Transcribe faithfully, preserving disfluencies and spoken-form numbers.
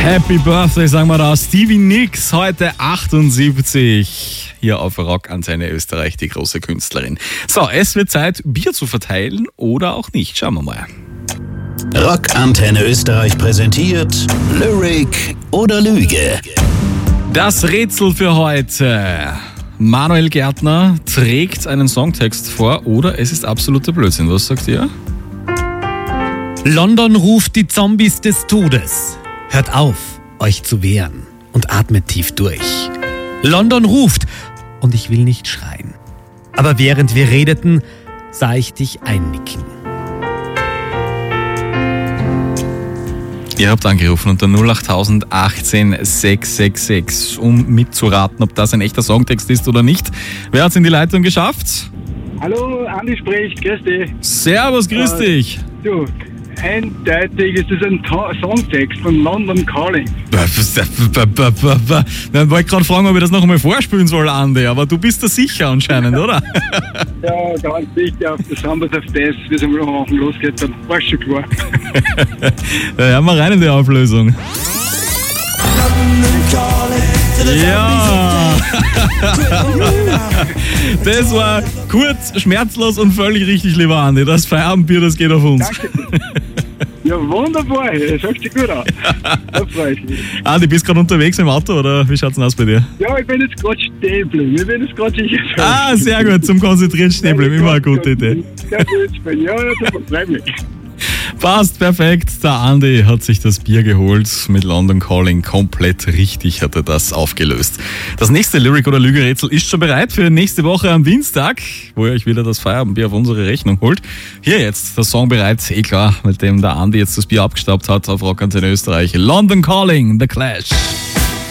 Happy Birthday, sagen wir da. Stevie Nicks, heute achtundsiebzig. Hier auf Rockantenne Österreich, die große Künstlerin. So, es wird Zeit, Bier zu verteilen oder auch nicht. Schauen wir mal. Rockantenne Österreich präsentiert Lyric oder Lüge. Das Rätsel für heute. Manuel Gärtner trägt einen Songtext vor oder es ist absoluter Blödsinn. Was sagt ihr? London ruft die Zombies des Todes. Hört auf, euch zu wehren und atmet tief durch. London ruft und ich will nicht schreien. Aber während wir redeten, sah ich dich einnicken. Ihr habt angerufen unter null acht null acht eins sechs sechs sechs, um mitzuraten, ob das ein echter Songtext ist oder nicht. Wer hat's in die Leitung geschafft? Hallo, Andi spricht, grüß dich. Servus, grüß Äh, dich. Du, eindeutig ist das ein Ta- Songtext von London Calling. Dann wollte ich gerade fragen, ob ich das noch einmal vorspielen soll, Andi, aber du bist da sicher anscheinend, oder? Ja, ganz sicher, auf das haben wir auf das, wie es am Anfang losgeht, dann war schon klar. Da hören wir rein in die Auflösung. Ja! Das war kurz, schmerzlos und völlig richtig, lieber Andi. Das Feierabendbier, das geht auf uns. Danke. Ja, wunderbar, das hört sich gut an. Da freue ich mich. Andi, bist du gerade unterwegs im Auto oder wie schaut's denn aus bei dir? Ja, ich bin jetzt gerade stehen geblieben. Ich bin jetzt gerade sicher. Ah, sehr gut, zum konzentrieren stehen bleiben, immer eine gute Idee. Ja, gut, bin. Ja, super, freut mich. Passt, perfekt. Der Andi hat sich das Bier geholt mit London Calling. Komplett richtig hat er das aufgelöst. Das nächste Lyric- oder Lügerätsel ist schon bereit für nächste Woche am Dienstag, wo ihr euch wieder das Feierabendbier auf unsere Rechnung holt. Hier jetzt der Song bereit, eh klar, mit dem der Andi jetzt das Bier abgestaubt hat auf Rockantenne Österreich. London Calling, The Clash.